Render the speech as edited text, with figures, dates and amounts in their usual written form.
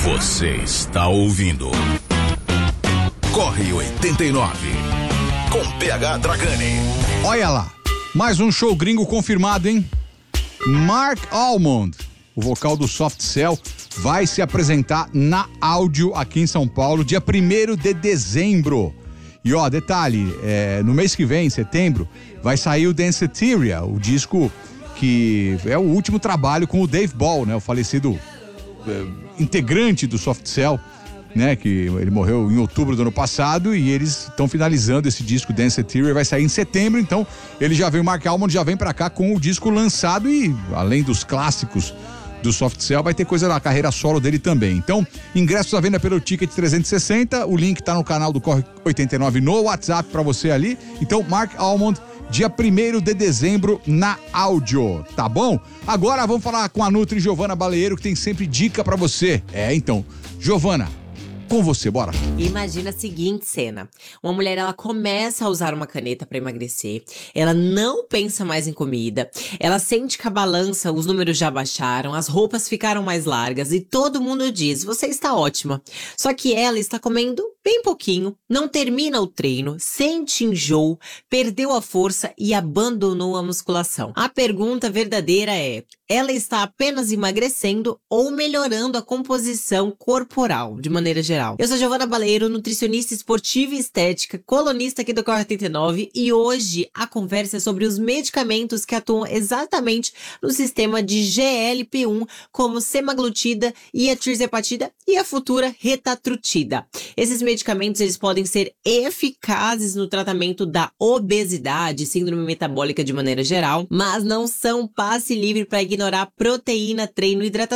Você está ouvindo Corre 89 com PH Dragani. Olha lá, mais um show gringo confirmado, hein? Mark Almond, o vocal do Soft Cell, vai se apresentar na Áudio aqui em São Paulo, dia 1º de dezembro. E ó, detalhe, no mês que vem, em setembro, vai sair o Danceteria, o disco que é o último trabalho com o Dave Ball, né? O falecido integrante do Soft Cell, né? Que ele morreu em outubro do ano passado e eles estão finalizando esse disco Danceteria, vai sair em setembro, então ele já vem, o Mark Almond já vem pra cá com o disco lançado e além dos clássicos do Soft Cell, vai ter coisa na carreira solo dele também. Então, ingressos à venda pelo Ticket 360, o link tá no canal do Corre 89 no WhatsApp pra você ali. Então, Mark Almond, dia 1º de dezembro na Áudio, tá bom? Agora vamos falar com a Nutri Giovana Baleiro, que tem sempre dica pra você. Então, Giovana, com você, bora. Imagina a seguinte cena. Uma mulher, ela começa a usar uma caneta para emagrecer. Ela não pensa mais em comida. Ela sente que a balança, os números já baixaram, as roupas ficaram mais largas e todo mundo diz, você está ótima. Só que ela está comendo bem pouquinho, não termina o treino, sente enjoo, perdeu a força e abandonou a musculação. A pergunta verdadeira é, ela está apenas emagrecendo ou melhorando a composição corporal, de maneira geral? Eu sou Giovana Baleiro, nutricionista esportiva e estética, colunista aqui do Corre 89 e hoje a conversa é sobre os medicamentos que atuam exatamente no sistema de GLP-1, como semaglutida e a tirzepatida e a futura retatrutida. Esses medicamentos, eles podem ser eficazes no tratamento da obesidade, síndrome metabólica de maneira geral, mas não são passe livre para ignorar proteína, treino e hidratação